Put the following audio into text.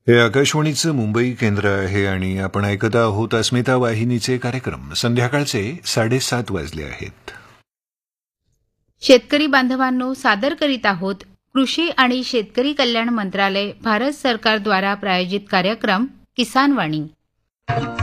हे आकाशवाणीचं मुंबई केंद्र आहे आणि आपण ऐकत आहोत अस्मिता वाहिनीचे कार्यक्रम. संध्याकाळचे 7:30 वाजले आहेत. शेतकरी बांधवांनो, सादर करीत आहोत कृषी आणि शेतकरी कल्याण मंत्रालय, भारत सरकार द्वारा प्रायोजित कार्यक्रम किसान वाणी.